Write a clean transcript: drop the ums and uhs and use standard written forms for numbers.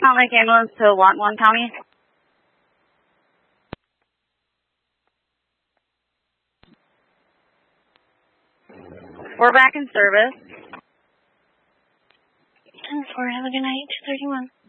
I'll make ambulance to Whatcom County. We're back in service. 10-4, have a good night, 231.